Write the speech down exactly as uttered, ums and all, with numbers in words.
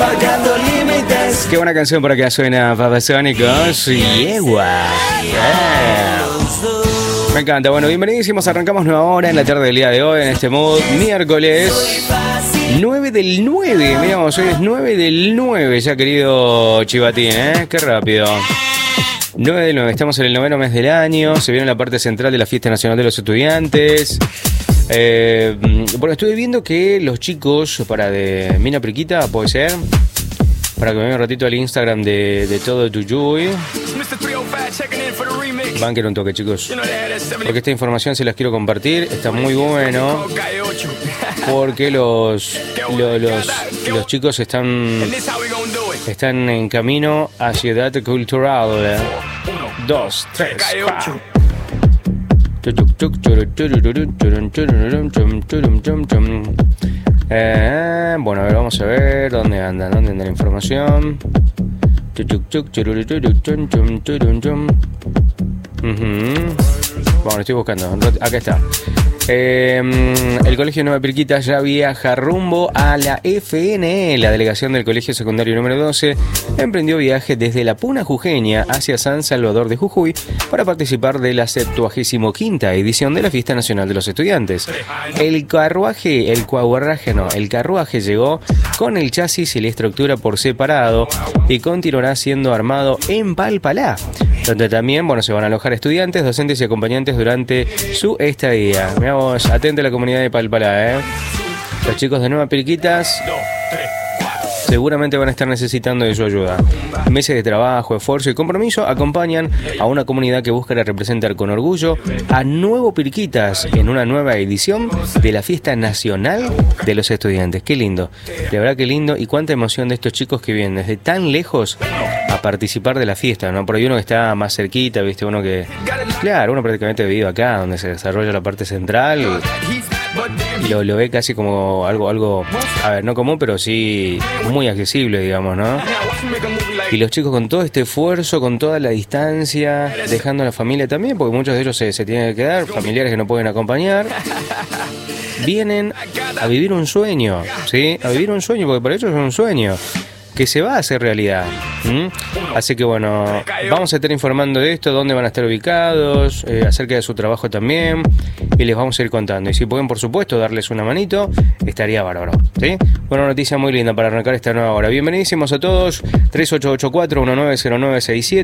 marcando límites. Qué buena canción para que suena Babasónicos y Yegua. Yeah. Me encanta. Bueno, bienvenidísimos. Arrancamos nueva hora en la tarde del día de hoy en este mood. Miércoles nueve del nueve. Miramos, hoy es nueve del nueve ya, querido Chivatín, ¿eh? Qué rápido. nueve del nueve. Estamos en el noveno mes del año. Se viene la parte central de la Fiesta Nacional de los Estudiantes. Eh, bueno, estuve viendo que los chicos, para de Mina Priquita, puede ser, para que me vea un ratito al Instagram de, de Todo Tuyuy. Banquen un toque, chicos, porque esta información se las quiero compartir. Está muy bueno, porque los, los, los, los chicos están, están en camino a Ciudad Cultural. Dos, tres, cuatro. Eh, bueno, a ver, vamos a ver dónde anda, dónde anda la información. Uh-huh. Bueno, estoy buscando. Acá está. Eh, el Colegio Nueva Pirquita ya viaja rumbo a la F N E. La delegación del Colegio Secundario número doce emprendió viaje desde la Puna Jujeña hacia San Salvador de Jujuy para participar de la septuagésima quinta edición de la Fiesta Nacional de los Estudiantes. El carruaje, el carruaje no, el carruaje llegó con el chasis y la estructura por separado y continuará siendo armado en Palpalá, donde también, bueno, se van a alojar estudiantes, docentes y acompañantes durante su estadía. Miramos, atente a la comunidad de Palpalá, ¿eh? Los chicos de Nueva Pirquitas seguramente van a estar necesitando de su ayuda. Meses de trabajo, esfuerzo y compromiso acompañan a una comunidad que busca representar con orgullo a Nuevo Pirquitas en una nueva edición de la Fiesta Nacional de los Estudiantes. Qué lindo, de verdad que lindo, y cuánta emoción de estos chicos que vienen desde tan lejos a participar de la fiesta, ¿no? Por ahí uno que está más cerquita, ¿viste? Uno que, claro, uno prácticamente vive acá, donde se desarrolla la parte central. Lo, lo ve casi como algo, algo, a ver, no común, pero sí muy accesible, digamos, ¿no? Y los chicos con todo este esfuerzo, con toda la distancia, dejando a la familia también, porque muchos de ellos se, se tienen que quedar, familiares que no pueden acompañar, vienen a vivir un sueño, ¿sí? A vivir un sueño, porque para ellos es un sueño que se va a hacer realidad. ¿Mm? Así que bueno, vamos a estar informando de esto, dónde van a estar ubicados, eh, acerca de su trabajo también, y les vamos a ir contando. Y si pueden, por supuesto, darles una manito, estaría bárbaro, ¿sí? Bueno, noticia muy linda para arrancar esta nueva hora. Bienvenidísimos a todos. tres ocho ocho cuatro, uno nueve cero nueve seis siete.